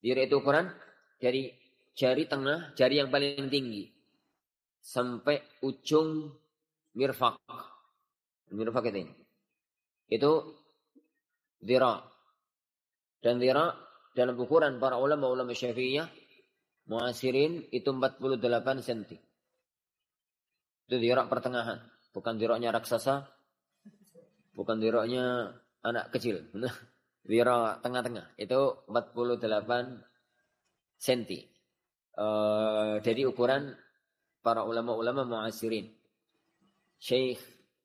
Dhira itu ukuran dari jari tengah, jari yang paling tinggi sampai ujung mirfaq. Mirfaq itu dhira. Dan dhira dalam ukuran para ulama Syafi'iyah muasirin itu 48 cm. Itu dhira pertengahan, bukan dhiranya raksasa, bukan dhiranya anak kecil. Dhira tengah-tengah itu 48 cm. Jadi ukuran para ulama muasirin. Syekh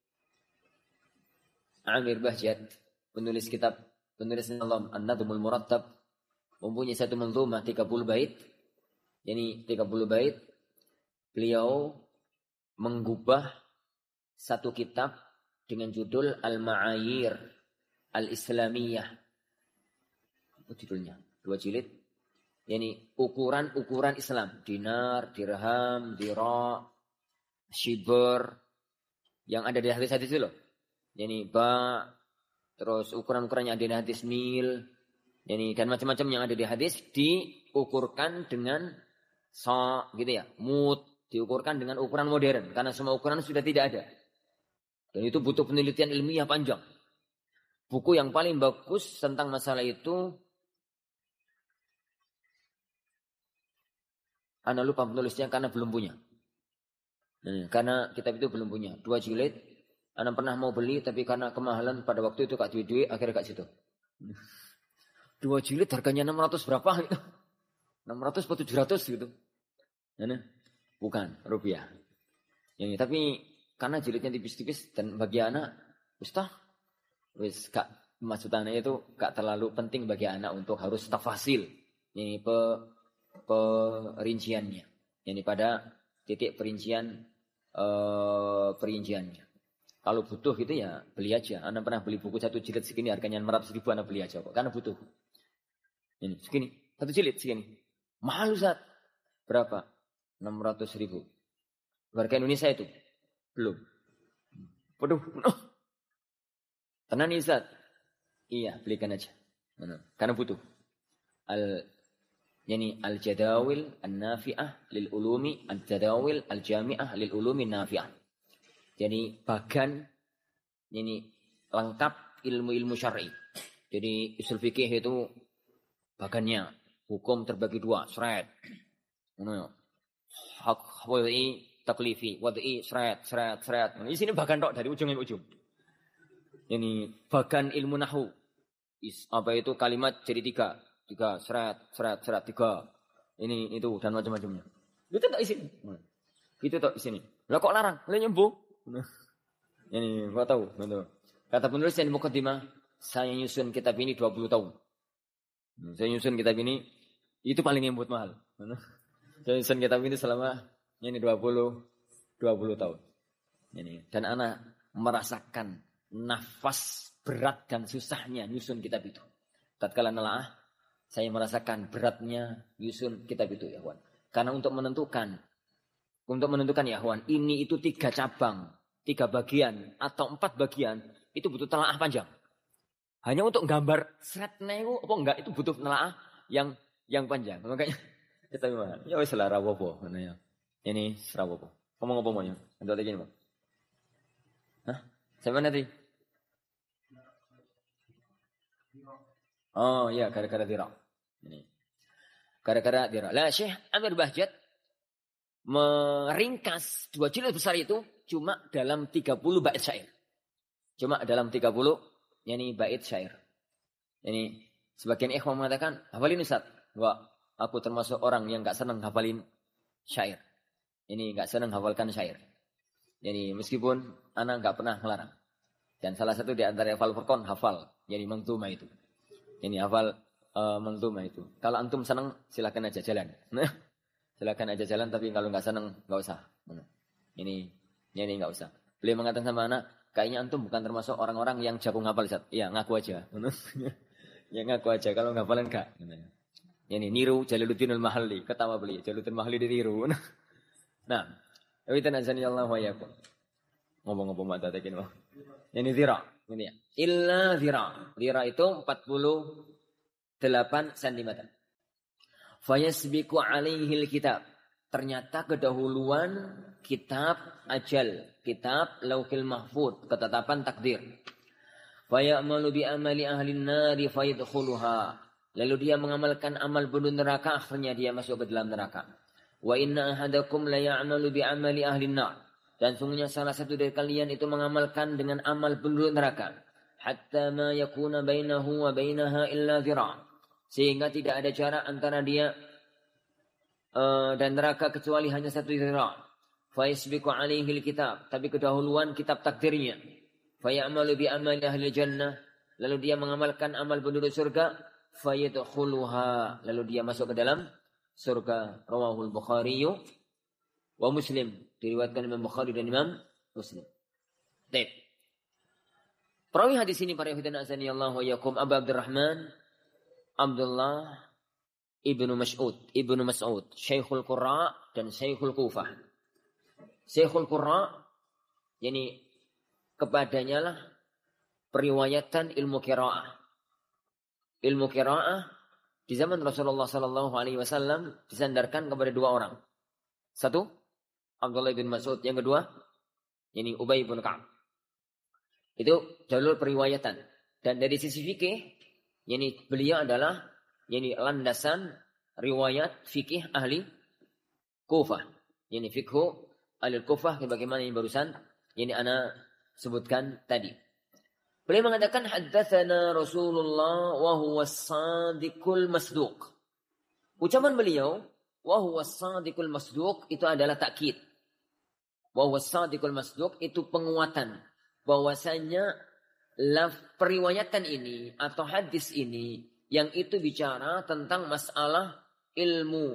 Amir Bahjat penulis Nazm An-Nadmul Murattab mempunyai satu manzumah 30 bait. Yani 30 bait beliau menggubah satu kitab dengan judul Al-Ma'ayir Al-Islamiyah. Itu judulnya, 2 jilid. Yani ukuran Islam, dinar, dirham, dira, shibr yang ada di hadis-hadis itu loh. Yani terus ukuran-ukuran yang ada di hadis mil, yani dan macam-macam yang ada di hadis diukurkan dengan gitu ya, mud, diukurkan dengan ukuran modern karena semua ukuran sudah tidak ada. Dan itu butuh penelitian ilmiah panjang. Buku yang paling bagus tentang masalah itu ana lupa penulisnya karena belum punya. Karena kitab itu belum punya. 2 jilid. Ana pernah mau beli tapi karena kemahalan pada waktu itu kak duit akhirnya kak situ. 2 jilid harganya 600 berapa gitu. 600 atau 700 gitu. Bukan rupiah. Tapi karena jilidnya tipis-tipis dan bagi anak wis gak maksudnya itu gak terlalu penting bagi anak untuk harus tafasil. Ini perinciannya. Yani pada titik perinciannya. Kalau butuh gitu ya beli aja. Anda pernah beli buku 1 jilid segini harganya 600.000, Anda beli aja kok. Karena butuh. Ini segini, 1 jilid segini. Mahal Ustaz. Berapa? 600.000. Harga Indonesia itu belum. Waduh. Tenang Ustaz. Iya, belikan aja. Karena butuh. Al-jadawil an-nafi'ah lil ulumi, al-jadawil al-jami'ah lil ulumi nafi'ah. Jadi bagan ini lengkap ilmu-ilmu syar'i. Jadi usul fikih itu bagannya hukum terbagi 2, seret. Hak wad'i taklifi, wad'i seret. Di sini bagan tok dari ujung ke ujung. Ini bagan ilmu nahwu. Apa itu kalimat jadi 3 seret 3. Ini itu dan macam-macamnya. Itu tak isi. Itu tak isi. Lah kok larang? Lah nyembuh. Ini gua tahu, betul. Kata penulis yang mukaddimah, saya nyusun kitab ini 20 tahun. Saya nyusun kitab ini itu paling yang buat mahal. Saya nyusun kitab ini selama 20 tahun. Dan anak merasakan nafas berat dan susahnya nyusun kitab itu. Tatkala nelaah, saya merasakan beratnya nyusun kitab itu ya kawan. Karena untuk menentukan ya kawan, ini itu 3 cabang, 3 bagian atau 4 bagian, itu butuh telaah panjang. Hanya untuk gambar seretnya itu apa enggak, itu butuh telaah yang panjang. Makanya kita gimana? Ya wis lah rawopo ya. Ini rawopo. Ngomong apa maunya? Untuk ini, Bang. Hah? Sampai nanti. Oh ya, gara-gara dhira. Ini. Gara-gara dhira. Lah Syekh Amir Bahjat meringkas 2 jilid besar itu cuma dalam 30 bait syair. Cuma dalam 30 bait syair. Ini sebagian ikhwan mengatakan, hafalin Ustaz. Wah, aku termasuk orang yang enggak senang hafalin syair. Ini enggak senang hafalkan syair. Jadi meskipun anak enggak pernah melarang. Dan salah satu di antara hafal Furqan hafal, mangtumah itu. Ini hafal mangtumah itu. Kalau antum senang silakan aja jalan. Silakan aja jalan, tapi kalau nggak senang nggak usah. Ini nggak usah. Beliau mengatakan sama anak, kayaknya antum bukan termasuk orang-orang yang jago ngapal Ustaz. Iya, ngaku aja. Ya ngaku aja, kalau ngapalan enggak. Ini niru Jalaluddin Al-Mahalli, ketawa beliau. Jalaluddin Al-Mahalli ditiru. Nah, itu nazani Allah wa yakum. Ngomong-ngomong mata tekin wah. Ini dhira, ini ya. Illa dhira. Dhira itu 48 cm. Fayasbiqu alaihil kitab. Ternyata kedahuluan kitab ajal, kitab Lauhil Mahfuz, ketetapan takdir. Fayamalu bi amali ahlin nari fayadkhuluha. Lalu dia mengamalkan amal penduduk neraka, akhirnya dia masuk ke dalam neraka. Wa inna ahadakum la ya'malu bi amali ahlin nar. Dan sungguhnya salah satu dari kalian itu mengamalkan dengan amal penduduk neraka. Hatta ma yakuna bainahu wa bainaha illa dhira'. Sehingga tidak ada jarak antara dia dan neraka kecuali hanya satu dhira'. Fa yasbiqu alaihil kitab. Tapi kedahuluan kitab takdirnya. Fa ya'malu bi amali ahli jannah. Lalu dia mengamalkan amal penduduk surga. Fa yadkhuluha. Lalu dia masuk ke dalam surga. Rawahul Bukhari wa Muslim. Diriwayatkan Imam Bukhari dan Imam Muslim. Baik. Perawi hadis ini para hadirin azanillahu wa iyyakum Abu Abdurrahman Abdullah Ibnu Mas'ud, Syekhul Qurra dan Syekhul Kufah. Syekhul Qurra yakni kepadanya lah periwayatan ilmu qiraah. Ilmu qiraah di zaman Rasulullah sallallahu alaihi wasallam disandarkan kepada dua orang. Satu, Abdullah bin Mas'ud, yang kedua ini Ubay bin Ka'ab. Itu jalur periwayatan. Dan dari sisi fikih, yani beliau adalah yani landasan riwayat fikih ahli Kufah. Yani fikhu ahli Kufah sebagaimana yang barusan yani ana sebutkan tadi. Beliau mengatakan haddatsana Rasulullah wa huwa as-sadiqul masduq. Ucapan beliau wa huwa as-sadiqul masduq itu adalah takkid. Wa huwa as-sadiqul masduq itu penguatan bahwasanya periwayatan ini atau hadis ini yang itu bicara tentang masalah ilmu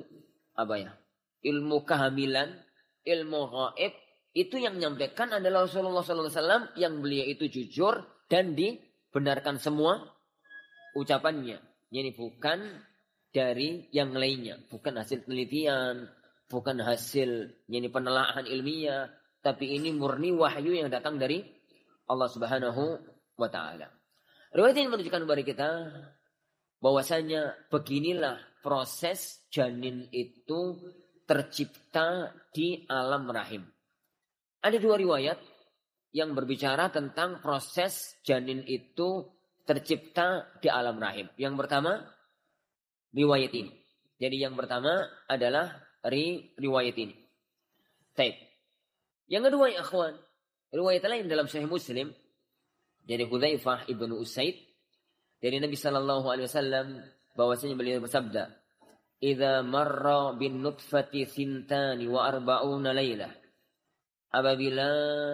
ilmu kehamilan, ilmu gaib, itu yang menyampaikan adalah Rasulullah sallallahu alaihi wasallam yang beliau itu jujur dan dibenarkan semua ucapannya. Ini bukan dari yang lainnya, bukan hasil penelitian, bukan hasil penelaahan ilmiah, tapi ini murni wahyu yang datang dari Allah Subhanahu wa taala. Riwayat ini menunjukkan kepada kita bahwasanya beginilah proses janin itu tercipta di alam rahim. Ada dua riwayat yang berbicara tentang proses janin itu tercipta di alam rahim. Yang pertama riwayat ini. Jadi yang pertama adalah riwayat ini. Baik. Yang kedua ya akhwan, riwayat lain dalam Sahih Muslim dari Hudzaifah ibnu Usaid dari Nabi sallallahu alaihi wasallam bahwasanya beliau bersabda, "Idza marra bin nutfati thintani wa arba'una lailah." Apabila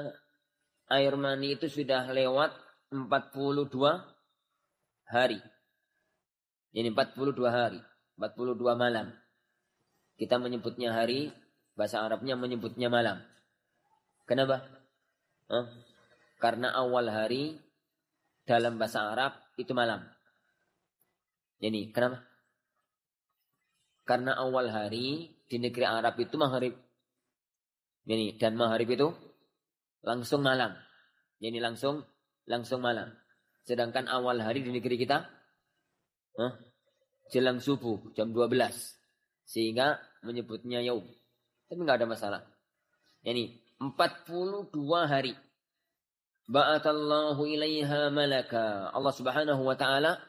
air mani itu sudah lewat 42 hari. Ini 42 hari, 42 malam. Kita menyebutnya hari, bahasa Arabnya menyebutnya malam. Kenapa? Karena awal hari dalam bahasa Arab itu malam. Ini kenapa? Karena awal hari di negeri Arab itu maghrib. Ini dan maghrib itu langsung malam. Ini langsung malam. Sedangkan awal hari di negeri kita jelang subuh jam 12. Sehingga menyebutnya yaum. Tapi enggak ada masalah. Ini 42 hari. Ba'atallahu ilaiha malaka. Allah Subhanahu wa taala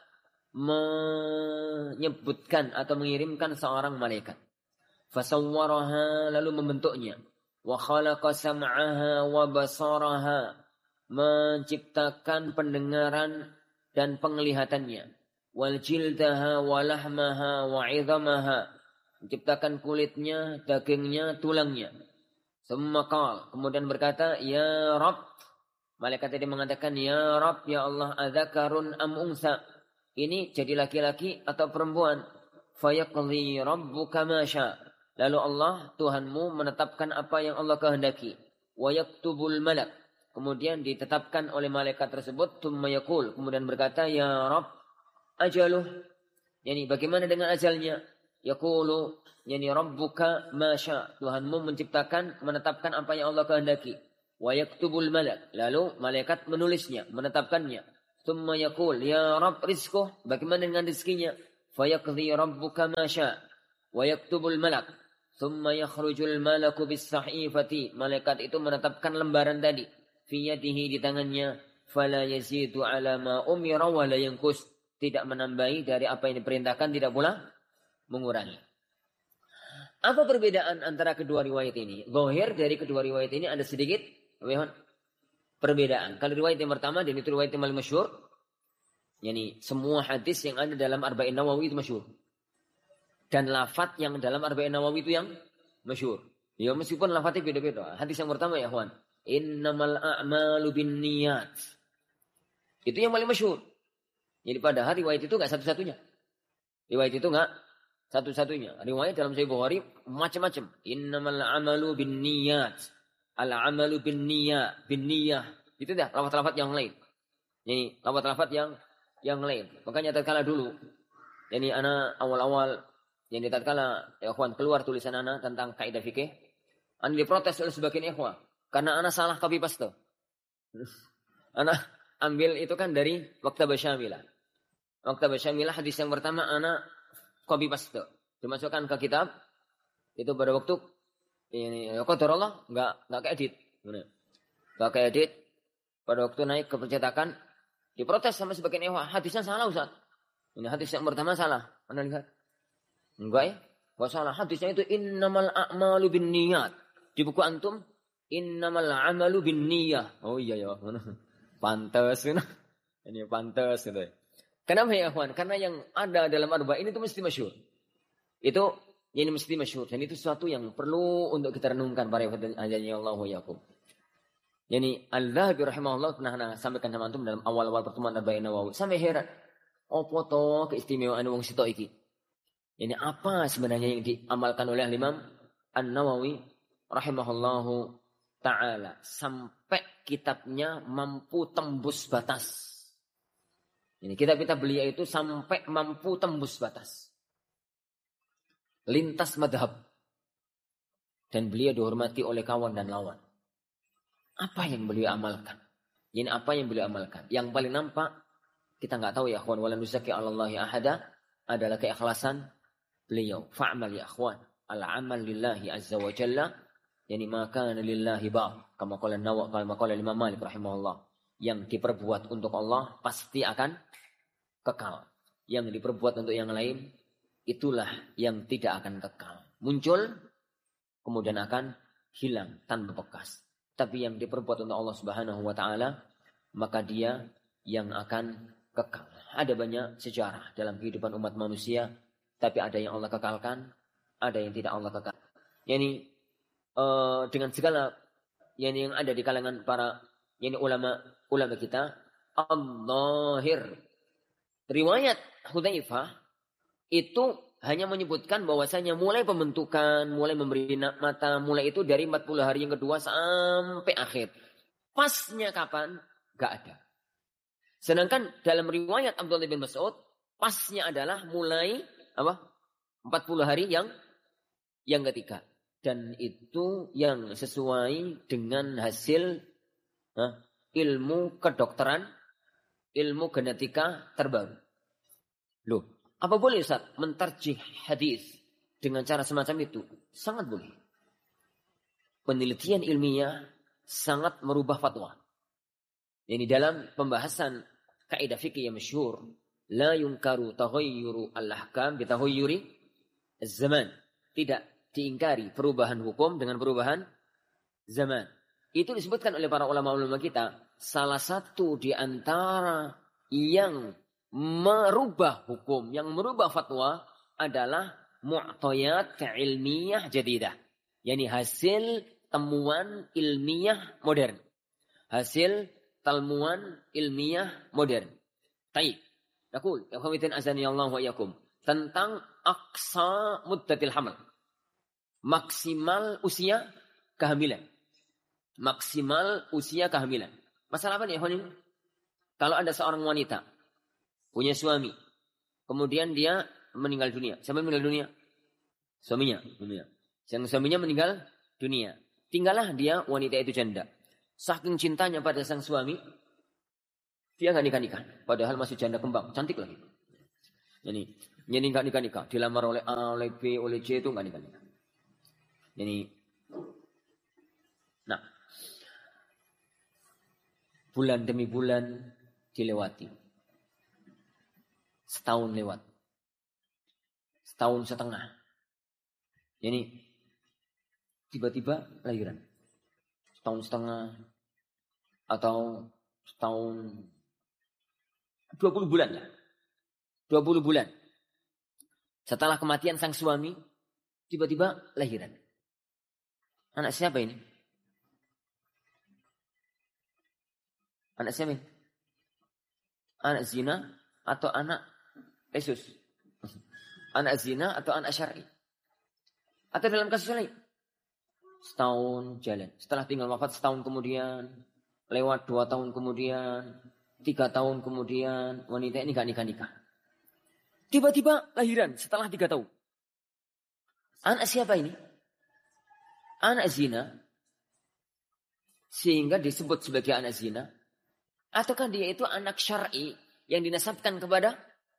menyebutkan atau mengirimkan seorang malaikat. Fasawwaraha, lalu membentuknya. Wa khalaqa sam'aha wa basaraha, menciptakan pendengaran dan penglihatannya. Wal jildaha wa lahmaha wa 'idhamaha, menciptakan kulitnya, dagingnya, tulangnya. Kemudian berkata, ya Rabb. Malaikat tadi mengatakan, ya Rabb, ya Allah, adzakarun am unsa. Ini jadi laki-laki atau perempuan. Fayaqdi rabbuka ma syaa. Lalu Allah, Tuhanmu, menetapkan apa yang Allah kehendaki. Wa yaktubul malak. Kemudian ditetapkan oleh malaikat tersebut. Tsumma yaqul, kemudian berkata, ya Rabb, ajaluh. Yani bagaimana dengan ajalnya? Yaqulu, yani rabbuka ma syaa. Tuhanmu menciptakan, menetapkan apa yang Allah kehendaki. Wa yaktubul malak. Lalu malaikat menulisnya, menetapkannya. Tsumma yaqul, ya Rabb rizquh. Bagaimana dengan rezekinya? Fayaqdi rabbuka ma syaa. wa yaktubul malak. Thumma yakhrujul malaku bis-sahifati. Malaikat itu menetapkan lembaran tadi. Fi yadihi, di tangannya. Fala yazidu ala ma umira wa la yanqus. Tidak menambahi dari apa yang diperintahkan, tidak pula mengurangi. Apa perbedaan antara kedua riwayat ini? Zahir dari kedua riwayat ini ada sedikit perbedaan. Kalau riwayat yang pertama, dan itu riwayat yang paling masyhur. Yani semua hadis yang ada dalam Arba'in Nawawi itu masyhur. Dan lafaz yang dalam Arba'in Nawawi itu yang masyhur. Ya meskipun lafaznya beda-beda. Hadis yang pertama ya ikhwan, innamal a'malu binniyat. Itu yang paling masyhur. Jadi padahal riwayat itu enggak satu-satunya. Riwayat itu enggak satu-satunya. Riwayat dalam Sahih Bukhari macam-macam. Innamal a'malu binniyat. Al-'amalu binniyah. Itu dah lafaz-lafaz yang lain. Jadi lafaz-lafaz yang lain. Makanya tatkala dulu, yani ana awal-awal yang tatkala ikhwan keluar tulisan ana tentang kaidah fikih, ana diprotes oleh sebagian ikhwan karena ana salah copy paste. Ana ambil itu kan dari Maktabah Syamilah. Maktabah Syamilah hadis yang pertama ana copy paste, dimasukkan ke kitab. Itu pada waktu ini qadarullah enggak keedit. Enggak keedit. Pada waktu naik ke percetakan diprotes sama sebagian ikhwan, hadisnya salah Ustaz. Ini hadis yang pertama salah. Anda lihat? Enggak ya? Enggak salah. Hadisnya itu innamal a'malu binniyat. Di buku antum innamal a'malu binniyah. Oh iya ya. Pantas gitu. Ini pantas gitu. Kenapa ya ikhwan? Karena yang ada dalam arba'in itu mesti masyhur. Itu ini mesti masyhur, dan itu sesuatu yang perlu untuk kita renungkan para ikhwan Allah yakum. Yani Al-Dhahabi rahimahullah pernah sampaikan sama antum dalam awal-awal pertemuan Arba'in Nawawi. Sampai heran. Apa to keistimewaan wong sitok iki? Ini apa sebenarnya yang diamalkan oleh Imam An-Nawawi rahimahullahu ta'ala. Sampai kitabnya mampu tembus batas. Ini kitab-kitab beliau itu sampai mampu tembus batas. Lintas madhab. Dan beliau dihormati oleh kawan dan lawan. Apa yang beliau amalkan? Ini apa yang beliau amalkan? Yang paling nampak, kita nggak tahu ya akhwan. Wala nuzaki Allahi ahada. Adalah keikhlasan beliau. Fa'amal ya akhwan. Al-amal lillahi azza wa jalla. Yani maka lillahi ba'. Kama qala Nawawi, kama qala Imam Malik rahimahullah. Yang diperbuat untuk Allah pasti akan kekal. Yang diperbuat untuk yang lain, itulah yang tidak akan kekal. Muncul, kemudian akan hilang tanpa bekas. Tapi yang diperbuat untuk Allah Subhanahu wa ta'ala, maka dia yang akan kekal. Ada banyak sejarah dalam kehidupan umat manusia, tapi ada yang Allah kekalkan, ada yang tidak Allah kekal. Yani dengan segala yang ada di kalangan para ulama kita, al-zahir. Riwayat Hudzaifah itu hanya menyebutkan bahwasanya mulai pembentukan, mulai memberi mata, mulai itu dari 40 hari yang kedua sampai akhir. Pasnya kapan? Gak ada. Sedangkan dalam riwayat Abdullah bin Mas'ud, pasnya adalah mulai 40 hari yang ketiga. Dan itu yang sesuai dengan hasil ilmu kedokteran, ilmu genetika terbaru. Loh, apa boleh Ustaz mentarjih hadis dengan cara semacam itu? Sangat boleh. Penelitian ilmiah sangat merubah fatwa. Ini dalam pembahasan kaidah fikih yang masyhur, la yunkaru taghayyuru al-ahkam bi taghayyuri az-zaman. Tidak diingkari perubahan hukum dengan perubahan zaman. Itu disebutkan oleh para ulama-ulama kita, salah satu di antara yang merubah hukum, yang merubah fatwa adalah mu'tayat ilmiah jadidah. Yani hasil temuan ilmiah modern. Hasil temuan ilmiah modern. Taib. Naqul, ya khawaitin azani Allah wa iyakum. Tentang aqsa muddatil hamil. Maksimal usia kehamilan. Maksimal usia kehamilan. Masalah apa nih, ikhwan? Kalau ada seorang wanita punya suami, kemudian dia meninggal dunia. Siapa meninggal dunia? Suaminya. Yang suaminya meninggal dunia. Tinggallah dia, wanita itu janda. Saking cintanya pada sang suami, dia nggak nikah. Padahal masih janda kembang, cantik lagi. Jadi, Jadi enggak nikah. Dilamar oleh A, oleh B, oleh C itu enggak nikah. Jadi, nah, bulan demi bulan dilewati. Setahun lewat. Setahun setengah. Jadi, tiba-tiba lahiran. Setahun setengah. Atau setahun 20 bulan ya. 20 bulan. Setelah kematian sang suami, tiba-tiba lahiran. Anak siapa ini? Anak siapa ini? Anak zina atau anak Yesus? Anak zina atau anak syar'i? Atau dalam kasus lain? Setahun jalan. Setelah tinggal wafat setahun kemudian, lewat 2 tahun kemudian, 3 tahun kemudian, wanita ini gak nikah. Tiba-tiba lahiran setelah 3 tahun. Anak siapa ini? Anak zina. Sehingga disebut sebagai anak zina. Ataukah dia itu anak syar'i yang dinasabkan kepada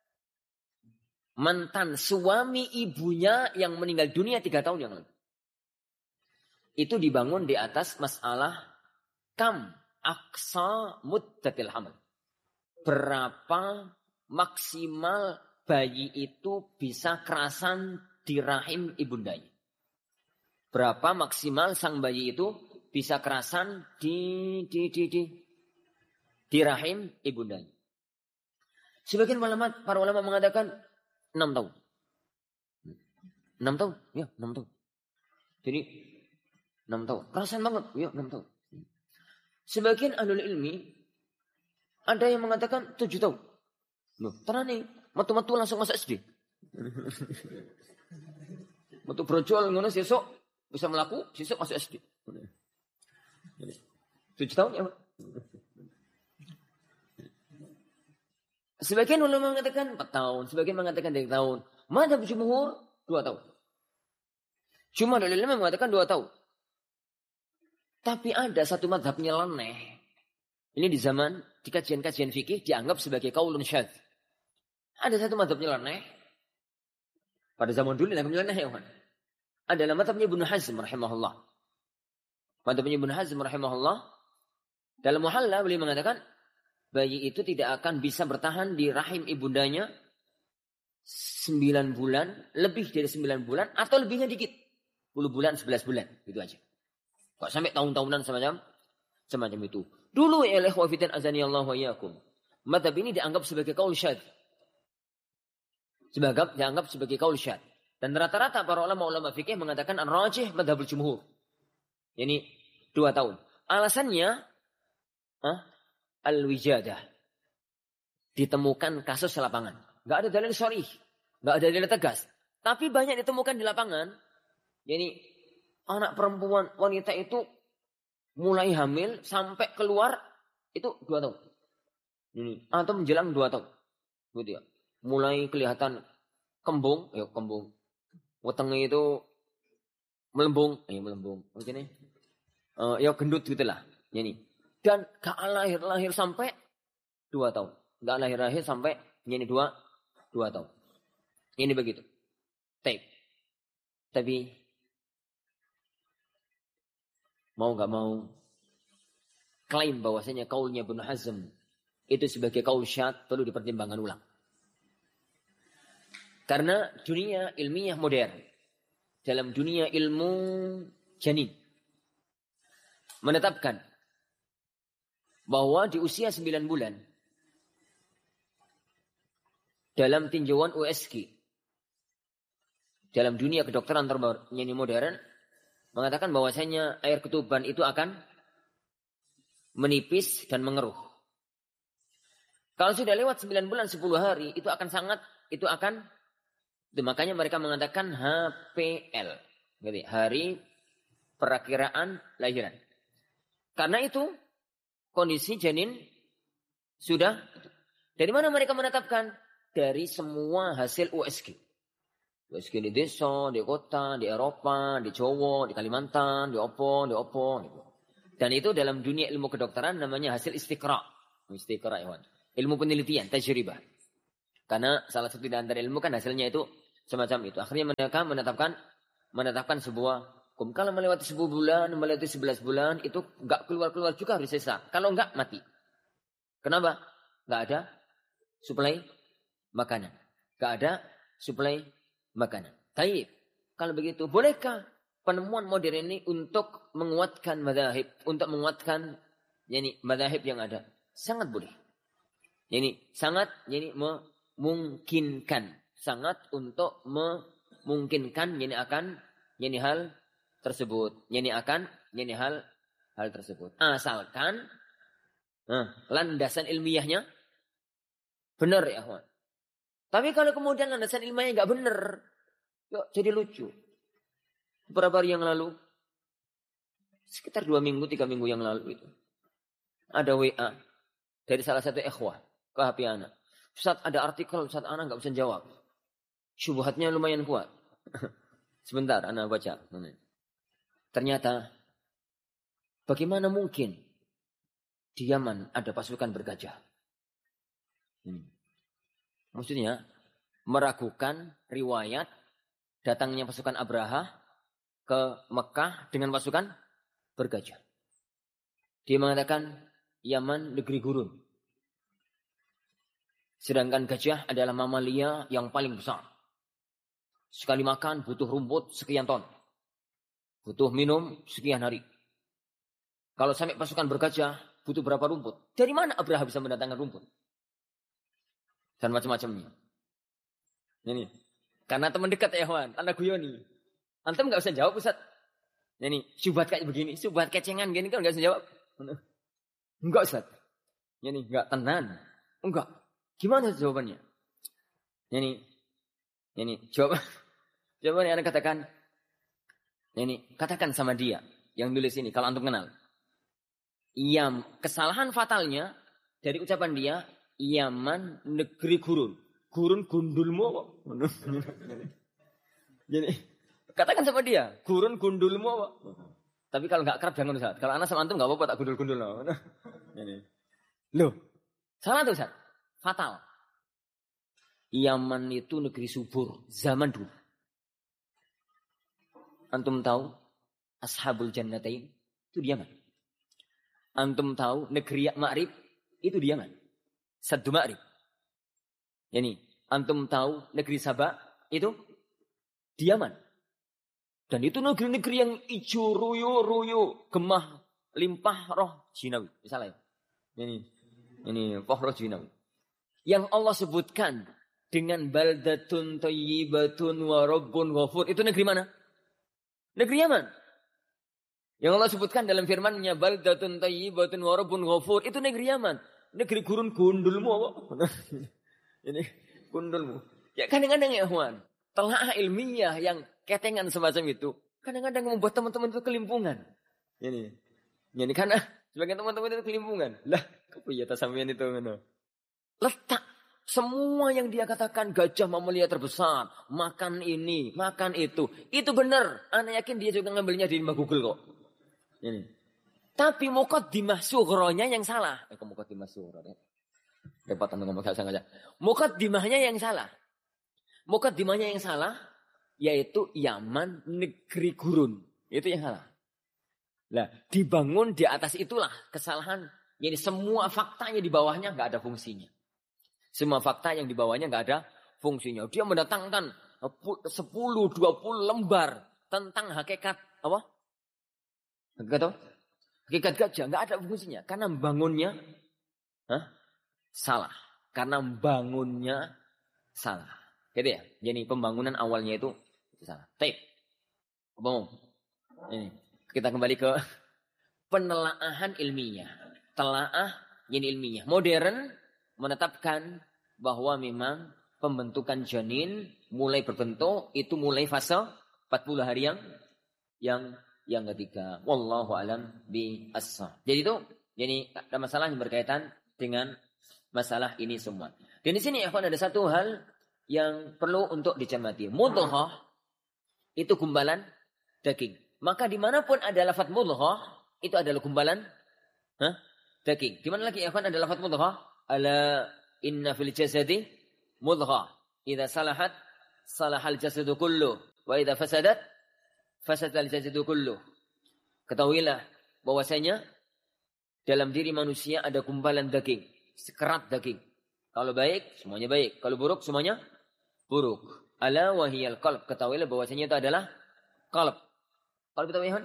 mantan suami ibunya yang meninggal dunia 3 tahun yang lalu. Itu dibangun di atas masalah kam aqsa muddatil hamil. Berapa maksimal bayi itu bisa kerasan di rahim ibundanya. Berapa maksimal sang bayi itu bisa kerasan di rahim ibundanya. Sebagian para ulama mengatakan 6 tahun. 6 tahun? Ya, 6 tahun. Jadi 6 tahun. Kerasan banget. Ya, 6 tahun. Sebagian ahlul ilmi ada yang mengatakan 7 tahun. Loh, terane metu-metu langsung masuk SD. Metu brojol ngono sesuk bisa melaku, sesuk masuk SD. 7 tahun ya, Pak. Sebagian ulama mengatakan 4 tahun, sebagian mengatakan 3 tahun. Madzhab jumhur 2 tahun. Cuma ulama mengatakan 2 tahun. Tapi ada satu madzhab nyeleneh. Ini di zaman di kajian-kajian fikih dianggap sebagai qaulun syadz. Ada satu madzhab nyeleneh. Pada zaman dulu dianggap nyeleneh ya, Pak. Adalah madzhabnya Ibnu Hazm rahimahullah. Madzhabnya Ibnu Hazm rahimahullah dalam Muhalla beliau mengatakan bayi itu tidak akan bisa bertahan di rahim ibundanya 9 bulan, lebih dari 9 bulan atau lebihnya dikit. 10 bulan, 11 bulan, gitu aja. Kok sampai tahun-tahunan semacam itu. Dulu ya ikhwah fiddin azanillahu wa iyyakum. Madzhab ini dianggap sebagai qaul syadz. Dianggap sebagai qaul syadz. Dan rata-rata para ulama fikih mengatakan ar-rajih madzhabul jumhur. Yani 2 tahun. Alasannya al-wijadah. Ditemukan kasus lapangan. Enggak ada dalil sharih, enggak ada dalil tegas. Tapi banyak ditemukan di lapangan. Yani anak perempuan wanita itu mulai hamil sampai keluar itu 2 tahun. Ini atau menjelang 2 tahun. Gitu ya. Mulai kelihatan kembung. Wetenge itu melembung. Begini. Ya gendut gitulah. Yani. Dan gak lahir sampai 2 tahun. Gak lahir sampai ini 2 tahun. Ini begitu. Tapi mau gak mau klaim bahwasanya kaulnya Ibnu Hazm itu sebagai kaul syadz perlu dipertimbangkan ulang. Karena dunia ilmiah modern, dalam dunia ilmu janin, menetapkan bahwa di usia 9 bulan dalam tinjauan USG, dalam dunia kedokteran terbaru modern, mengatakan bahwasanya air ketuban itu akan menipis dan mengeruh. Kalau sudah lewat 9 bulan 10 hari, itu makanya mereka mengatakan HPL, hari perakiraan lahiran. Karena itu kondisi janin sudah. Dari mana mereka menetapkan? Dari semua hasil USG. USG di desa, di kota, di Eropa, di Jawa, di Kalimantan, di Opo. Gitu. Dan itu dalam dunia ilmu kedokteran namanya hasil istiqra. Istiqra, ilmu penelitian, tajribah. Karena salah satu di antara ilmu kan hasilnya itu semacam itu. Akhirnya mereka menetapkan sebuah hukum. Kalau melewati 10 bulan, melewati 11 bulan, itu enggak keluar-keluar juga harus sisa. Kalau enggak, mati. Kenapa? Enggak ada suplai makanan. Enggak ada suplai makanan. Baik. Kalau begitu, bolehkah penemuan modern ini untuk menguatkan mazhab, untuk menguatkan mazhab yang ada? Sangat boleh. Sangat memungkinkan, sangat untuk memungkinkan hal tersebut, hal tersebut. Asalkan landasan ilmiahnya benar ya, kawan. Tapi kalau kemudian landasan ilmiahnya enggak benar, yuk jadi lucu. Beberapa hari yang lalu, sekitar 2 minggu, 3 minggu yang lalu itu, ada WA dari salah satu ikhwah ke HP anak. Ustaz, ada artikel, Ustaz, anak enggak bisa jawab. Syubhatnya lumayan kuat. Sebentar, anak baca. Ternyata, bagaimana mungkin di Yaman ada pasukan bergajah? Maksudnya, meragukan riwayat datangnya pasukan Abraha ke Mekah dengan pasukan bergajah. Dia mengatakan, Yaman negeri gurun. Sedangkan gajah adalah mamalia yang paling besar. Sekali makan butuh rumput sekian ton. Butuh minum sekian hari. Kalau sampai pasukan bergajah, butuh berapa rumput? Dari mana Abraha bisa mendatangkan rumput? Dan macam-macamnya. Ini. Karena teman dekat ya, Wan. Anak guyoni. Antum gak usah jawab, Ustaz. Syubhat kayak begini. Syubhat kecengan gini kan gak usah jawab. Enggak, Ustaz. Enggak tenan. Enggak. Gimana jawabannya? Jawabannya anak katakan. Katakan sama dia yang nulis ini kalau antum kenal. Kesalahan fatalnya dari ucapan dia, Yaman negeri gurun. Gurun gundulmu. Katakan sama dia, gurun gundulmu. Tapi kalau enggak kerap jangan, Ustaz. Kalau anak sama antum enggak apa-apa tak gundul-gundul. Loh, salah tuh, Ustaz. Fatal. Yaman itu negeri subur zaman dulu. Antum tahu Ashabul Jannatain itu di Yaman. Antum tahu negeri Ma'rib itu di Yaman. Saddu Ma'rib. Antum tahu negeri Sabah itu di Yaman. Dan itu negeri-negeri yang ijo ruyo, gemah, limpah roh jinawi. Misalnya. Ini roh jinawi. Yang Allah sebutkan dengan baldatun thayyibatun wa rabbun ghafur. Itu negeri mana? Negeri Yaman. Yang Allah sebutkan dalam firman-Nya baldatun thayyibatun wa rabbun ghafur. Itu negeri Yaman. Negeri gurun gundulmu apa? Ini gundulmu. Ya kadang-kadang ya, Juan. Telah ilmiah yang ketengan semacam itu. Kadang-kadang membuat teman-teman itu kelimpungan. Ini karena sebagian teman-teman itu kelimpungan. Lah, kepiye ta sampeyan itu ngono? Letak semua yang dia katakan gajah mamalia terbesar, makan ini, makan itu benar. Ana yakin dia juga ngambilnya di Google kok. Tapi muqaddimah sughronya yang salah. Muqaddimah sughro. Dapat ngomong saja. Muqaddimahnya yang salah. Muqaddimahnya yang salah yaitu Yaman negeri gurun. Itu yang salah. Lah, dibangun di atas itulah kesalahan. Jadi semua faktanya di bawahnya enggak ada fungsinya. Semua fakta yang di bawahnya enggak ada fungsinya. Dia mendatangkan 10, 20 lembar tentang hakikat apa? Hakikat gajah enggak ada fungsinya karena bangunnya salah. Karena bangunnya salah. Gitu ya. Jadi pembangunan awalnya itu salah. Baik. Ini kita kembali ke penelaahan ilmiah. Telaah yang ilmiah. Modern menetapkan bahwa memang pembentukan janin mulai berbentuk itu mulai fase 40 hari yang ketiga. Wallahu alam bi as-shawab. Jadi itu ada masalah yang berkaitan dengan masalah ini semua. Dan di sini akan ada satu hal yang perlu untuk dicermati. Mudghah itu gumpalan daging. Maka dimanapun ada lafaz mudghah itu adalah gumpalan daging. Di mana lagi akan ada lafaz mudghah? Ala inna fil jasadi mudghah. Idza salahat salahal jasadu kulluh wa idza fasadat fasadal jasadu kulluh. Ketahuilah bahwasanya dalam diri manusia ada gumpalan daging, sekerat daging. Kalau baik, semuanya baik. Kalau buruk, semuanya buruk. Ala wahiyal qalb. Ketahuilah bahwasanya itu adalah qalb. Qalb itu apa?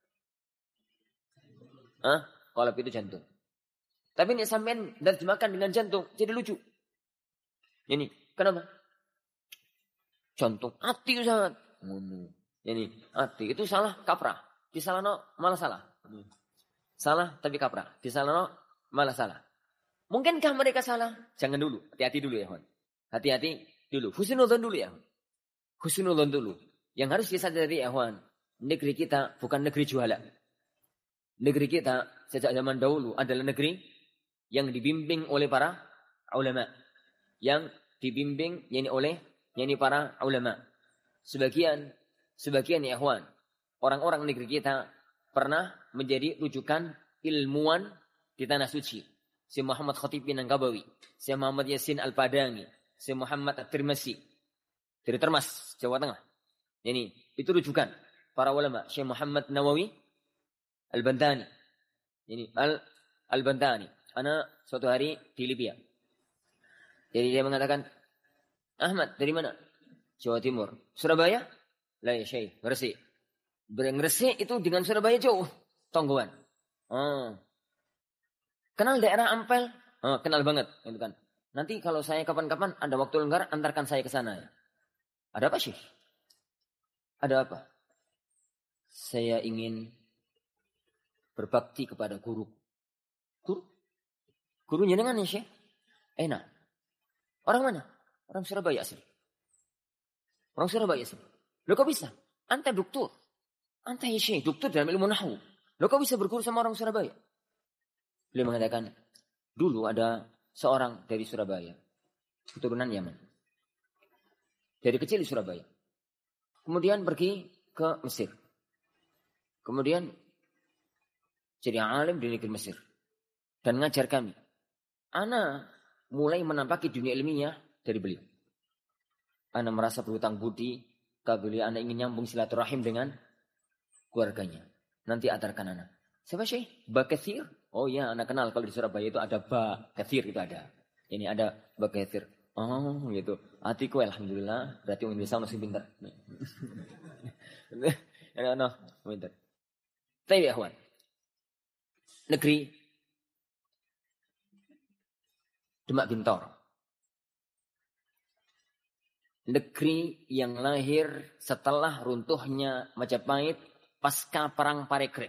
Qalb itu jantung. Tapi ini sampean terjemahkan dengan jantung, jadi lucu. Ini, kenapa? Jantung, hati sangat. Ini, hati itu salah kaprah. Disalahno malah salah. Salah tapi kaprah. Disalahno malah salah. Mungkinkah mereka salah? Jangan dulu. Hati-hati dulu ya, kawan. Hati-hati dulu. Husnudzon dulu ya. Husnudzon dulu. Yang harus disadari ya, kawan. Negeri kita bukan negeri jualan. Negeri kita sejak zaman dahulu adalah negeri yang dibimbing oleh para ulama. Yang dibimbing oleh para ulama. Sebagian ya, kawan. Orang-orang negeri kita pernah menjadi rujukan ilmuwan di tanah suci. Syekh Muhammad Khatib bin Angkabawi, Syekh Muhammad Yasin Al-Padani, Syekh Muhammad At-Tirmisi dari Termas, Jawa Tengah. Ini itu rujukan para ulama. Syekh Muhammad Nawawi Al-Bantani. Ini Al-Bantani. Ana suatu hari di Libya. Jadi dia mengatakan, "Ahmad, dari mana?" "Jawa Timur." "Surabaya?" "La ya Syekh, Gresik." Gresik itu dengan Surabaya jauh, tonggoan. Kenal daerah Ampel? Kenal banget, gitu kan. Nanti kalau saya kapan-kapan ada waktu longgar, antarkan saya ke sana ya. Ada apa sih? Ada apa? Saya ingin berbakti kepada guru. Guru jenengan ya, Syekh? Enak. Orang mana? Orang Surabaya asli. Orang Surabaya asli. Loh kok bisa? Anta doktor. Anta ya Syekh, doktor dalam ilmu nahwu. Loh kok bisa berguru sama orang Surabaya? Beliau mengatakan, dulu ada seorang dari Surabaya, keturunan Yaman. Dari kecil di Surabaya. Kemudian pergi ke Mesir. Kemudian jadi alim di negeri Mesir. Dan ngajar kami. Ana mulai menampaki dunia ilmiah dari beliau. Ana merasa berhutang budi ke beliau. Ana ingin nyambung silaturahim dengan keluarganya. Nanti antarkan anak. Siapa Syekh? Ba Katsir? Oh ya, anak kenal. Kalau di Surabaya itu ada Ba Katsir, itu ada. Ini ada Ba Katsir. Oh gitu. Hatiku alhamdulillah. Berarti orang Indonesia masih pintar. Pintar. Tapi ya kawan. Negeri Demak Bintoro. Negeri yang lahir setelah runtuhnya Majapahit pasca perang Parekrek.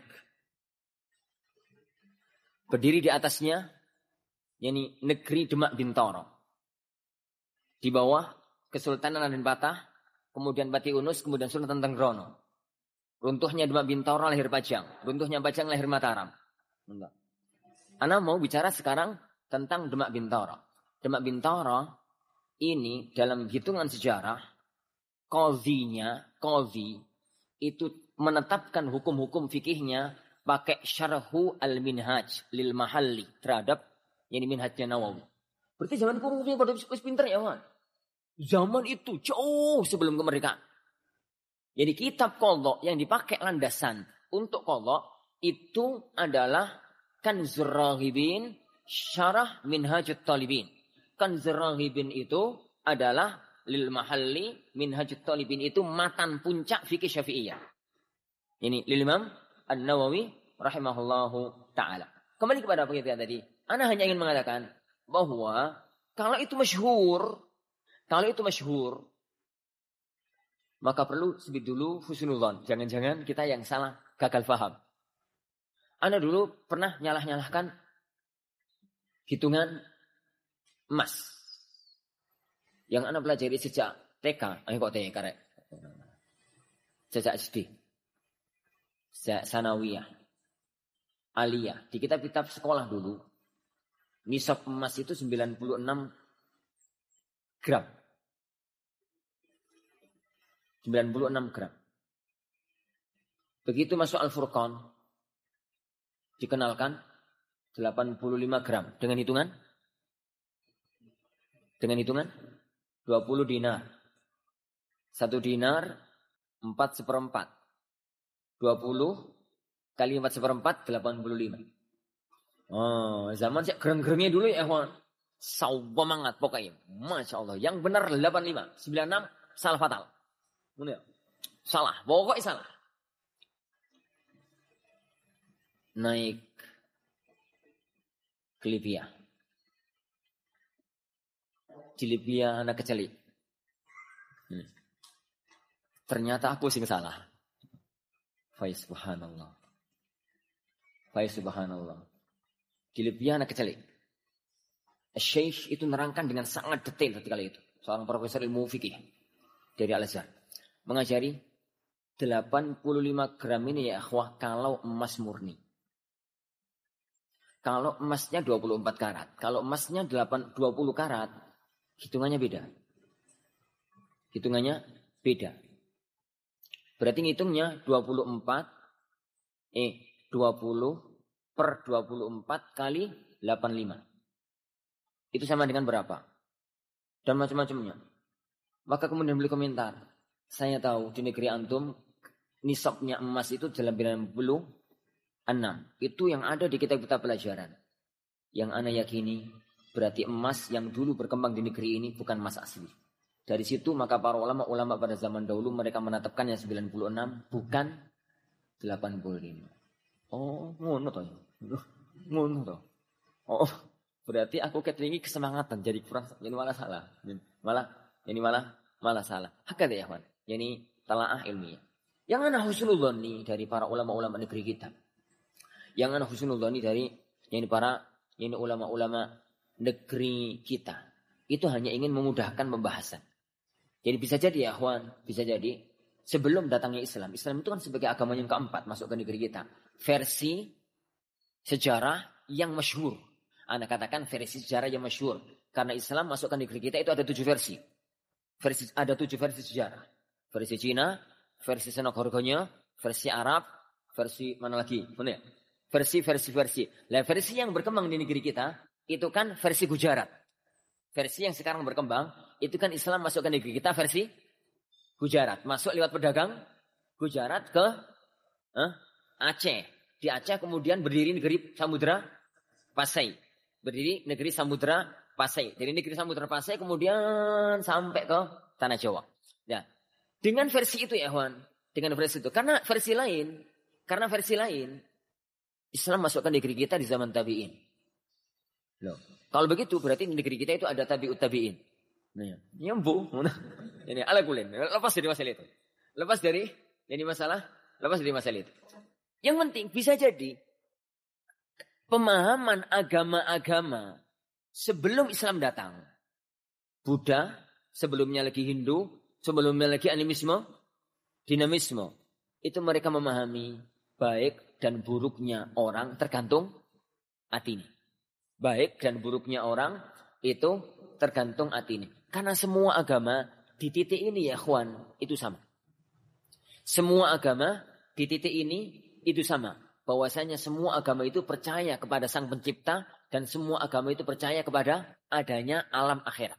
Berdiri di atasnya, yakni negeri Demak Bintoro. Di bawah Kesultanan Raden Patah, kemudian Pati Unus, kemudian Sultan Tenggrono. Runtuhnya Demak Bintoro lahir Pajang, runtuhnya Pajang lahir Mataram. Ana mau bicara sekarang tentang Demak Bintoro. Demak Bintoro ini dalam hitungan sejarah, qadhi itu menetapkan hukum-hukum fikihnya pakai syarhu al-minhaj lil mahalli terhadap yang minhajnya Nawawi. Berarti zaman hukumnya pada wis pinter ya, Wan. Zaman itu jauh sebelum kemerdekaan. Jadi kitab qadha yang dipakai landasan untuk qadha itu adalah Kanzur Raghibin Syarah Minhajut Talibin. Kanzur Raghibin itu adalah lil mahalli Minhajut Talibin, itu matan puncak fikih Syafi'iyah. Ini lil Imam An-Nawawi rahimahullahu ta'ala. Kembali kepada apa kita tadi. Ana hanya ingin mengatakan bahwa kalau itu masyhur, maka perlu sebut dulu husnudzon. Jangan-jangan kita yang salah, gagal paham. Ana dulu pernah nyalah-nyalahkan hitungan emas. Yang ana pelajari sejak TK, kok TK rek. Sejak SD. Sanawiyah, aliyah. Di kitab-kitab sekolah dulu, nisab emas itu 96 gram. 96 gram. Begitu masuk Al-Furqan, dikenalkan 85 gram. Dengan hitungan 20 dinar. 1 dinar 4/4. 20 kali 4/4 85. Oh, zaman saya gereng-gerengnya dulu ya, ikhwan. Sawamangat pokoknya. Masya Allah. Yang benar 85. 96 salah fatal. Benar. Salah. Pokoknya salah. Naik ke Libya. Di Libya anak kecil. Ternyata aku sing salah. Faiz subhanallah. Faiz subhanallah. Di Libya anak kecil. Syekh itu nerangkan dengan sangat detail ketika itu. Seorang profesor ilmu fikih dari Al-Azhar. Mengajari 85 gram ini ya akhwah kalau emas murni. Kalau emasnya 24 karat. Kalau emasnya 20 karat. Hitungannya beda. Hitungannya beda. Berarti ngitungnya 20 per 24 kali 85. Itu sama dengan berapa? Dan macam-macamnya. Maka kemudian beliau komentar. Saya tahu di negeri antum nisabnya emas itu 86. Itu yang ada di kitab-kitab pelajaran. Yang ana yakini berarti emas yang dulu berkembang di negeri ini bukan emas asli. Dari situ maka para ulama-ulama pada zaman dahulu mereka menetapkannya 96 bukan 85. Oh, ngono toh. Ngono toh. Oh, berarti aku ketringi kesemangatan jadi kurang ini malah salah. Malah salah. Hakada ya, kawan. Yani talaah ilmiah. Yang ana husnudzoni dari para ulama-ulama negeri kita. Yang ana husnudzoni dari ulama-ulama negeri kita. Itu hanya ingin memudahkan pembahasan. Jadi bisa jadi ya, kawan, bisa jadi sebelum datangnya Islam. Islam itu kan sebagai agama yang keempat masuk ke negeri kita. Versi sejarah yang masyhur. Anda katakan versi sejarah yang masyhur. Karena Islam masuk ke negeri kita itu ada 7 versi. Ada 7 versi sejarah. Versi Cina, versi Senogorgonya, versi Arab, versi mana lagi? Benar? Versi. Nah, versi yang berkembang di negeri kita itu kan versi Gujarat. Versi yang sekarang berkembang itu kan Islam masuk ke negeri kita versi Gujarat. Masuk lewat pedagang Gujarat ke Aceh. Di Aceh kemudian berdiri negeri Samudra Pasai. Berdiri negeri Samudra Pasai. Dari negeri Samudra Pasai kemudian sampai ke Tanah Jawa. Nah, dengan versi itu ya, Wan. Dengan versi itu. Karena versi lain Islam masuk ke negeri kita di zaman tabi'in. Loh. Kalau begitu berarti di negeri kita itu ada tabi'ut tabi'in. Nah, nyembuh. Ini ala kulin. Lepas dari masalah itu. Lepas dari masalah itu. Yang penting bisa jadi pemahaman agama-agama sebelum Islam datang. Buddha, sebelumnya lagi Hindu, sebelumnya lagi animisme, dinamisme. Itu mereka memahami baik dan buruknya orang tergantung hatinya. Baik dan buruknya orang itu tergantung hatinya. Karena semua agama di titik ini ya kawan, itu sama. Semua agama di titik ini itu sama. Bahwasanya semua agama itu percaya kepada Sang Pencipta dan semua agama itu percaya kepada adanya alam akhirat.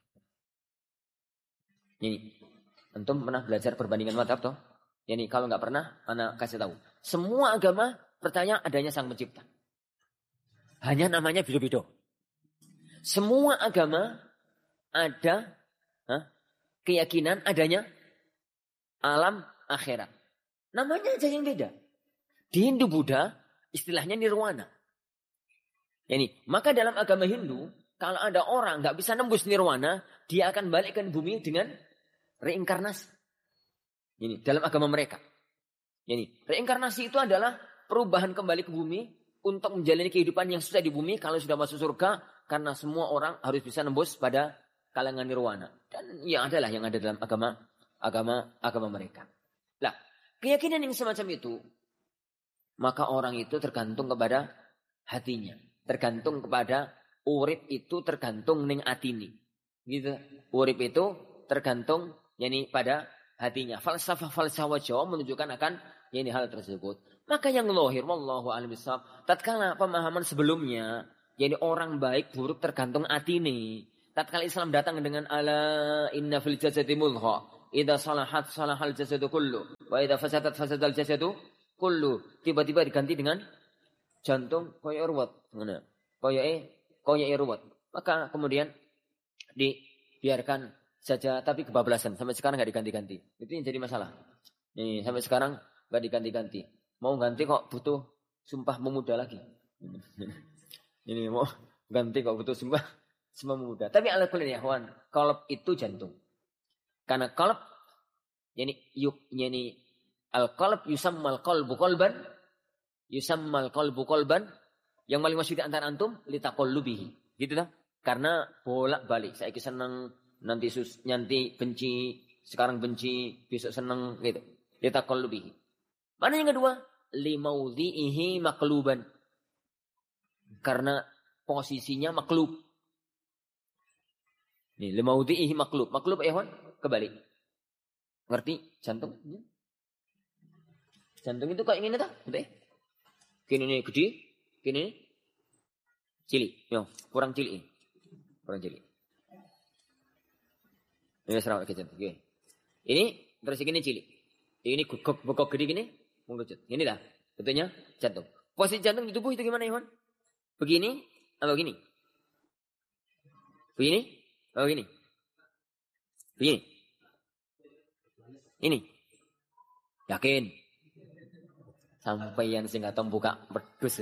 Ini, antum pernah belajar perbandingan mazhab toh? Yani kalau nggak pernah, anak kasih tahu. Semua agama percaya adanya Sang Pencipta. Hanya namanya beda-beda. Semua agama ada keyakinan adanya alam akhirat. Namanya aja yang beda. Di Hindu Buddha istilahnya nirwana. Yani, maka dalam agama Hindu kalau ada orang nggak bisa nembus nirwana, dia akan balik ke bumi dengan reinkarnasi. Ini dalam agama mereka. Ini reinkarnasi itu adalah perubahan kembali ke bumi untuk menjalani kehidupan yang susah di bumi kalau sudah masuk surga, karena semua orang harus bisa nembus pada kalangan nirwana. Dan ya adalah yang ada dalam agama mereka. Lah, keyakinan yang semacam itu, maka orang itu tergantung kepada hatinya. Tergantung kepada urip itu tergantung ning atini. Gitu. Urip itu tergantung yani pada hatinya. Falsafah Jawa menunjukkan akan yani hal tersebut. Maka yang lohir wallahu a'lam bishawab, tatkala pemahaman sebelumnya yani orang baik buruk tergantung atini. tatkala Islam datang dengan ala inna fil jasadi mudghah, idza salahat salahal jasadu kullu, wa idza fasadat fasadal jasadu kullu. Tiba-tiba diganti dengan jantung koyo ruwet, ngono. Koyo ruwet. Maka kemudian dibiarkan saja tapi kebablasan sampai sekarang enggak diganti-ganti. Itu yang jadi masalah. Nih, sampai sekarang enggak diganti-ganti. Mau ganti kok butuh sumpah memuda lagi. Ini mau ganti kok butuh sumpah memuda. Tapi ala kulli ikhwan, qalb itu jantung. Karena qalb yani al-qalb yusammal qalbu qalban, yusammal qalbu qalban. Yang paling masyhur antara antum litaqallubihi. Gitu dah. Karena bolak-balik. Saiki seneng, nanti benci, sekarang benci, besok seneng gitu. Litaqallubihi. Mana yang kedua? Limaudhi'ihi maqluban. Karena posisinya maklub. Nih, limaudhi'ihi maklub. Maklub ehwan kebalik. Ngerti jantung? Jantung itu kayak gini dah, betul? Kini ini gede, kini ini cilik. Yo, kurang cilik. Kurang cilik. Ini serang ke jantung. Oke. Ini terus ini cilik. Ini bokok gede gini, mengerucut. Ini dah, betulnya jantung. Posisi jantung di tubuh itu gimana, Iwan? Begini atau begini? Begini atau begini? Begini. Ini. Yakin? Sampai yang sehingga tom buka berdus.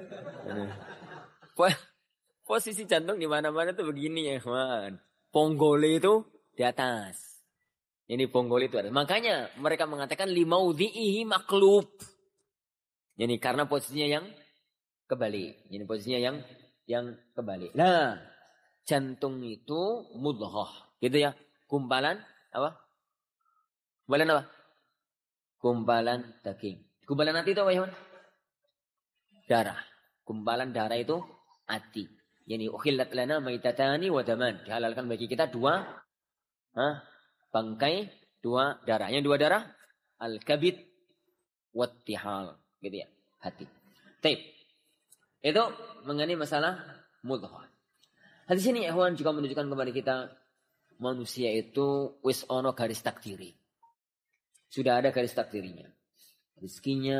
Posisi jantung di mana-mana tuh begini, ya, Iwan. Ponggole itu di atas. Ini ponggol itu ada. Makanya mereka mengatakan limaudhi'ihi maklub. Ini karena posisinya yang kebalik. Ini posisinya yang kebalik. Nah, jantung itu mudghah. Gitu ya. Gumpalan apa? Gumpalan apa? Gumpalan daging. Gumpalan hati itu apa, ya? Darah. Gumpalan darah itu hati. Yani ukhillat lana maitatani wa daman. Dihalalkan bagi kita dua bangkai, dua darah. Yang dua darah al-kabid wattihal, gitu ya, hati. Taib. Itu mengenai masalah mudghah. Hadis ini ikhwan juga menunjukkan kepada kita manusia itu wis ono garis takdiri. Sudah ada garis takdirinya. Rezekinya,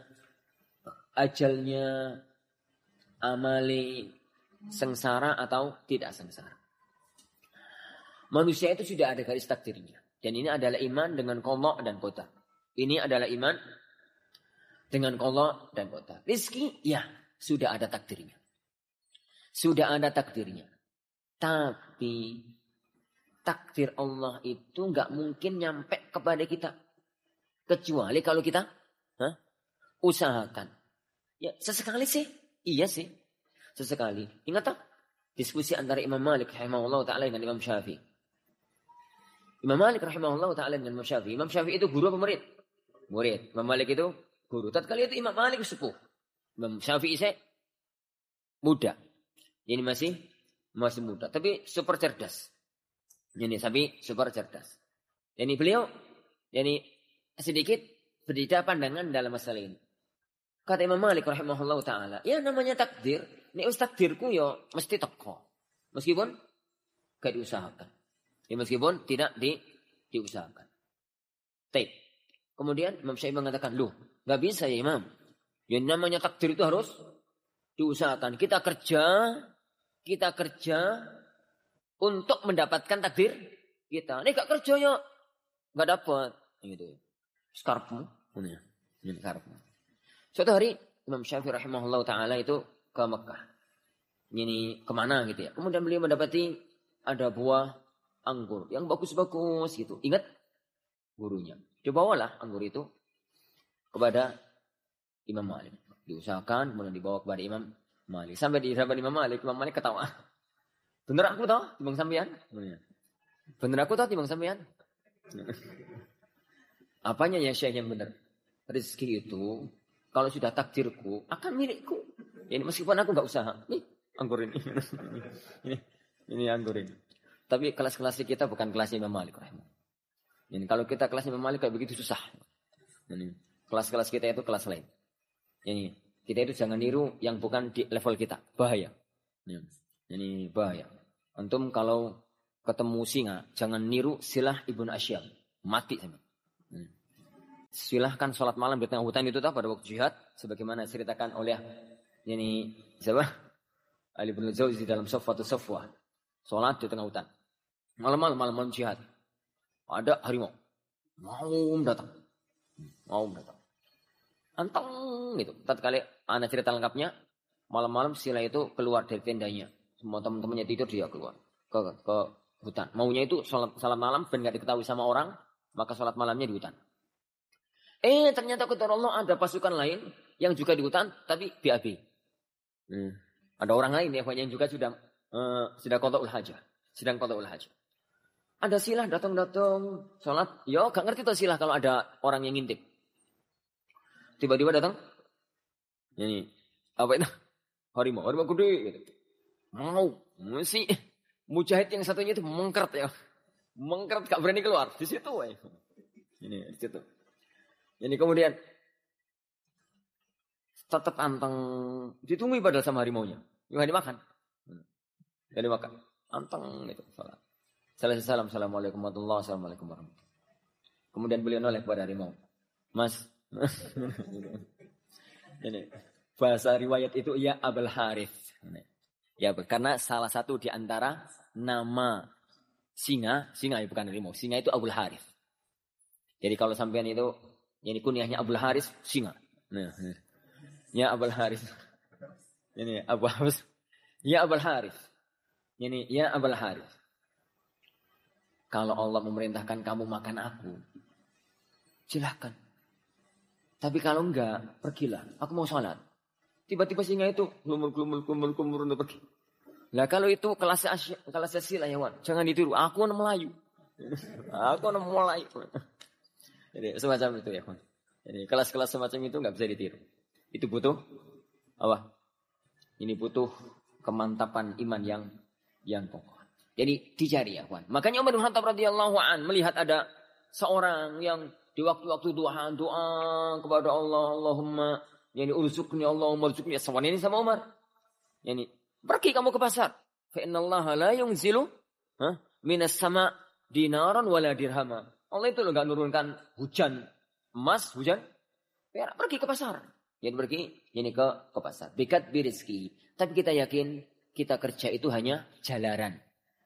ajalnya, amali, sengsara atau tidak sengsara. Manusia itu sudah ada garis takdirnya. Dan ini adalah iman dengan qadha dan qadar. Ini adalah iman dengan qadha dan qadar. Rizki, ya, sudah ada takdirnya. Sudah ada takdirnya. Tapi takdir Allah itu enggak mungkin nyampe kepada kita. Kecuali kalau kita usahakan. Ya, sesekali sih. Iya sih. Sesekali. Ingat tak? Diskusi antara Imam Malik rahimahullah ta'ala dengan Imam Syafi'i. Imam Malik rahimahullah ta'ala dengan Imam Syafi'i. Imam Syafi'i itu guru apa murid? Murid. Imam Malik itu guru. Tatkala itu Imam Malik sepuh. Imam Syafi'i saya muda. Ini masih muda. Tapi super cerdas. Ini tapi super cerdas. Ini beliau sedikit berbeda pandangan dalam masalah ini. Kata Imam Malik rahimahullah ta'ala. Ya namanya takdir. Ini takdirku ya mesti teko. Meskipun gak diusahakan. Ya meskipun tidak diusahakan. Taib. Kemudian Imam Syafi'i mengatakan, loh, gak bisa ya Imam. Yang namanya takdir itu harus diusahakan. Kita kerja untuk mendapatkan takdir kita. Ini gak kerja ya, gak dapat. Gitu. Skarpmu. Ini skarpmu. Suatu hari Imam Syafi'i rahimahullah ta'ala itu ke Mekah. Ini kemana gitu ya. Kemudian beliau mendapati ada buah anggur yang bagus-bagus gitu. Ingat gurunya. Dibawalah anggur itu kepada Imam Malik. Diusahakan kemudian dibawa kepada Imam Malik. Sampai di hadapan Imam Malik ketawa. Bener aku tahu timbang sampean? Bener aku tahu timbang sampean? Apanya ya Syekh yang benar? Rezeki itu kalau sudah takdirku akan milikku. Ini meskipun aku nggak usaha. Nih anggur ini. ini anggur ini. Tapi kelas-kelas kita bukan kelas Imam Malik rahimahullah. Ini kalau kita kelas Imam Malik kayak begitu susah. Ini kelas-kelas kita itu kelas lain. Ini kita itu jangan niru yang bukan di level kita. Bahaya. Ini bahaya. Antum kalau ketemu singa, jangan niru Silah ibn Asyam. Mati sama. Silahkan sholat malam di tengah hutan itu pada waktu jihad. Sebagaimana diceritakan oleh ini siapa? Ali bin Jauzi di dalam Safwatus Safwah. Sholat di tengah hutan. Malam jihad. Ada harimau. Mau datang. Anteng gitu. Tatkala anak cerita lengkapnya, malam-malam Sila itu keluar dari tendanya. Semua teman-temannya tidur, dia keluar ke hutan. Maunya itu salat malam ben enggak diketahui sama orang, maka salat malamnya di hutan. Ternyata kata Allah ada pasukan lain yang juga di hutan tapi BAB. Ada orang lain yang juga sudah qada'ul hajah, sedang qada'ul hajah. Ada Silah datang salat, yo gak ngerti tuh Silah kalau ada orang yang ngintip. Tiba-tiba datang. Ini apa itu? Harimau gede gitu. Si mujahid yang satunya itu mengkert ya. Mengkert gak berani keluar di situ ya. Ini di situ. Ini kemudian tetap anteng ditunggu padahal sama harimaunya. Yang dimakan. Jadi makan. Anteng itu salat. Assalamualaikum warahmatullahi wabarakatuh. Kemudian beliau noleh kepada harimau. Mas. Ini bahasa riwayat itu ya Abul Harith. Ya, karena salah satu di antara nama singa ya bukan harimau. Singa itu Abul Harith. Jadi kalau sampean itu ini kunyahnya Abul Harith singa. Ya Abul Harith. Ini Abu Harith. Ya Abul Harith. Ini ya Abul Harith. Kalau Allah memerintahkan kamu makan aku, silahkan. Tapi kalau enggak, pergilah. Aku mau sholat. Tiba-tiba singa itu kumur untuk pergi. Nah kalau itu kelasnya Sila ya Wan. Jangan ditiru. Aku anak Melayu. Jadi semacam itu ya Wan. Jadi kelas-kelas semacam itu enggak bisa ditiru. Itu butuh apa? Ini butuh kemantapan iman yang kokoh. Jadi dicari ya Wan. Makanya Umar bin Khattab radhiyallahu an melihat ada seorang yang di waktu-waktu doa kepada Allah, Allahumma yani urzuqni Allahumma urzuqni aswan ini sama Umar. Yani pergi kamu ke pasar. Fa innallaha la yunzilu minas sama dinaran wala dirhama. Allah itu enggak nurunkan hujan emas, hujan perak. Pergi ke pasar. Jadi pergi yani ke pasar. Bikat birizki. Tapi kita yakin kita kerja itu hanya jalaran.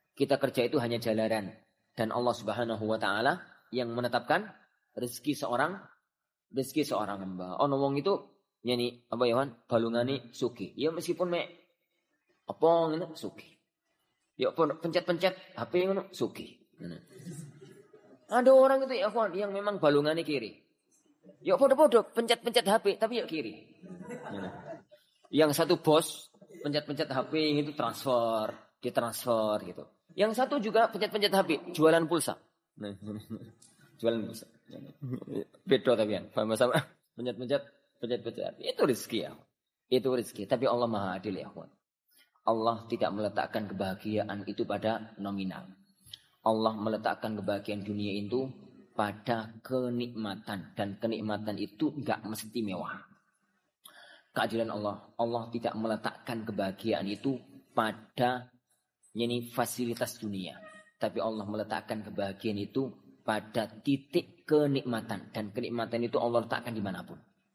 Dan Allah Subhanahu wa taala yang menetapkan rezeki seorang hamba. Ono wong itu yani apa ya Wan? Balungane sugih. Ya meskipun apa ngono sugih. Ya pencet-pencet HP ngono sugih. Ada orang itu ya Wan yang memang balungane kiri. Ya podo-podo pencet-pencet HP tapi ya kiri. Yang satu bos pencet-pencet HP itu ditransfer gitu. Yang satu juga pencet-pencet HP, jualan pulsa. Jualan pulsa. Beda tapi kan, sama pencet-pencet. Itu rezeki ya. Itu rezeki, tapi Allah Maha Adil ya, kawan. Allah tidak meletakkan kebahagiaan itu pada nominal. Allah meletakkan kebahagiaan dunia itu pada kenikmatan, dan kenikmatan itu enggak mesti mewah. Keadilan Allah tidak meletakkan kebahagiaan itu pada fasilitas dunia, tapi Allah meletakkan kebahagiaan itu pada titik kenikmatan, dan kenikmatan itu Allah letakkan dimanapun.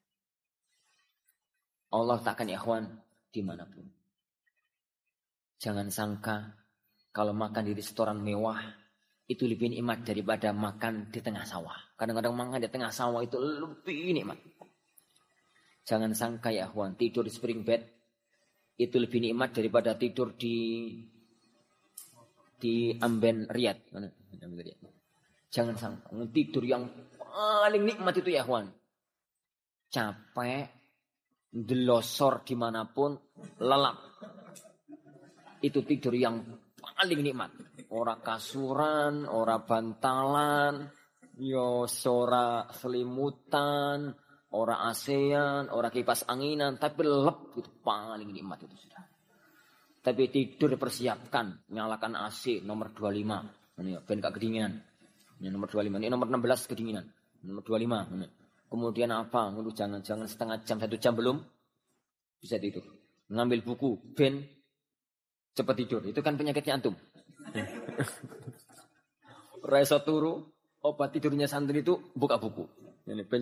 Allah letakkan ya ikhwan dimanapun. Jangan sangka kalau makan di restoran mewah itu lebih nikmat daripada makan di tengah sawah. Kadang-kadang makan di tengah sawah itu lebih nikmat. Jangan sangka ya ikhwan tidur di spring bed itu lebih nikmat daripada tidur di Amben Riyadh. Jangan sangka tidur yang paling nikmat itu ya ikhwan. Capek, delosor dimanapun, lelap. Itu tidur yang paling nikmat. Ora kasuran, ora bantalan, yo ora selimutan, ora ASEAN, ora kipas anginan, tapi lelap itu paling nikmat itu sudah. Tapi tidur dipersiapkan, nyalakan AC nomor 25. Ini ben gak kedinginan. Ini nomor 25, ini nomor 16 kedinginan. Nomor 25. Ini. Kemudian apa? Jangan setengah jam, 1 jam belum bisa tidur. Ngambil buku ben cepat tidur. Itu kan penyakitnya antum. Rasa turu, obat tidurnya santri itu buka buku. Ini